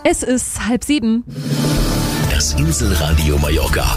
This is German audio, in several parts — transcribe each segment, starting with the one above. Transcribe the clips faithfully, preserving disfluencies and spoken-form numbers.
Es ist halb sieben. Das Inselradio Mallorca.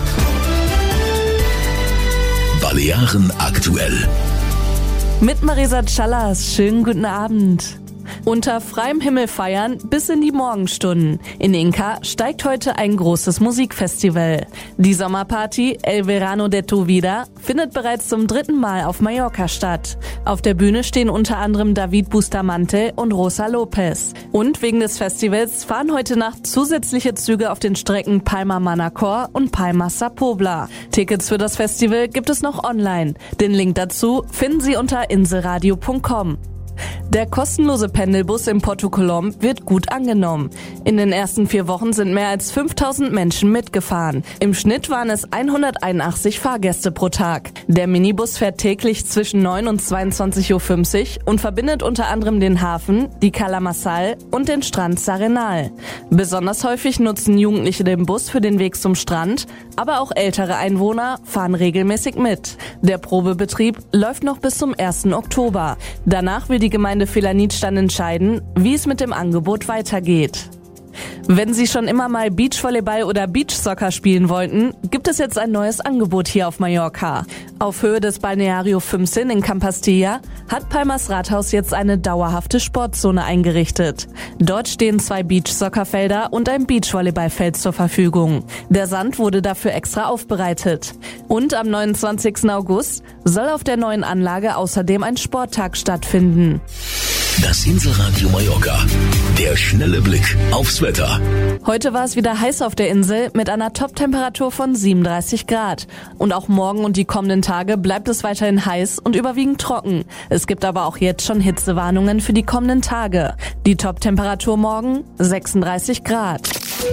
Balearen aktuell. Mit Marisa Callas. Schönen guten Abend. Unter freiem Himmel feiern bis in die Morgenstunden. In Inca steigt heute ein großes Musikfestival. Die Sommerparty El Verano de tu Vida findet bereits zum dritten Mal auf Mallorca statt. Auf der Bühne stehen unter anderem David Bustamante und Rosa Lopez. Und wegen des Festivals fahren heute Nacht zusätzliche Züge auf den Strecken Palma-Manacor und Palma-Sa Pobla. Tickets für das Festival gibt es noch online. Den Link dazu finden Sie unter inselradio punkt com. Der kostenlose Pendelbus in Porto Colom wird gut angenommen. In den ersten vier Wochen sind mehr als fünftausend Menschen mitgefahren. Im Schnitt waren es hunderteinundachtzig Fahrgäste pro Tag. Der Minibus fährt täglich zwischen neun und zweiundzwanzig Uhr fünfzig und verbindet unter anderem den Hafen, die Cala Masal und den Strand S'Arenal. Besonders häufig nutzen Jugendliche den Bus für den Weg zum Strand, aber auch ältere Einwohner fahren regelmäßig mit. Der Probebetrieb läuft noch bis zum ersten Oktober. Danach will die Gemeinde Felanitsch dann entscheiden, wie es mit dem Angebot weitergeht. Wenn Sie schon immer mal Beachvolleyball oder Beachsoccer spielen wollten, gibt es jetzt ein neues Angebot hier auf Mallorca. Auf Höhe des Balneario fünfzehn in Campastilla hat Palmas Rathaus jetzt eine dauerhafte Sportzone eingerichtet. Dort stehen zwei Beachsoccerfelder und ein Beachvolleyballfeld zur Verfügung. Der Sand wurde dafür extra aufbereitet. Und am neunundzwanzigsten August soll auf der neuen Anlage außerdem ein Sporttag stattfinden. Das Inselradio Mallorca. Der schnelle Blick aufs Wetter. Heute war es wieder heiß auf der Insel mit einer Top-Temperatur von siebenunddreißig Grad. Und auch morgen und die kommenden Tage bleibt es weiterhin heiß und überwiegend trocken. Es gibt aber auch jetzt schon Hitzewarnungen für die kommenden Tage. Die Top-Temperatur morgen sechsunddreißig Grad.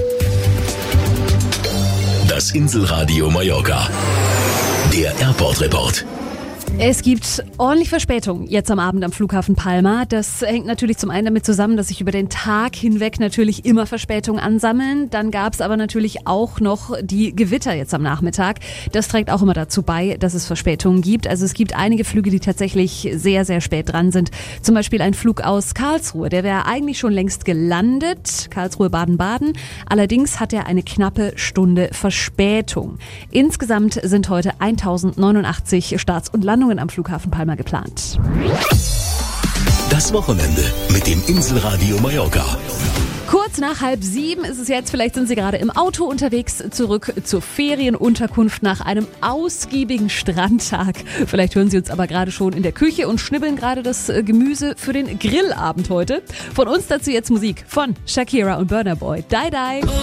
Das Inselradio Mallorca. Der Airport-Report. Es gibt ordentlich Verspätung jetzt am Abend am Flughafen Palma. Das hängt natürlich zum einen damit zusammen, dass sich über den Tag hinweg natürlich immer Verspätungen ansammeln. Dann gab es aber natürlich auch noch die Gewitter jetzt am Nachmittag. Das trägt auch immer dazu bei, dass es Verspätungen gibt. Also es gibt einige Flüge, die tatsächlich sehr, sehr spät dran sind. Zum Beispiel ein Flug aus Karlsruhe. Der wäre eigentlich schon längst gelandet. Karlsruhe, Baden-Baden. Allerdings hat er eine knappe Stunde Verspätung. Insgesamt sind heute tausendneunundachtzig Starts und Landungen am Flughafen Palma geplant. Das Wochenende mit dem Inselradio Mallorca. Kurz nach halb sieben ist es jetzt, vielleicht sind Sie gerade im Auto unterwegs, zurück zur Ferienunterkunft nach einem ausgiebigen Strandtag. Vielleicht hören Sie uns aber gerade schon in der Küche und schnibbeln gerade das Gemüse für den Grillabend heute. Von uns dazu jetzt Musik von Shakira und Burna Boy. Die, die.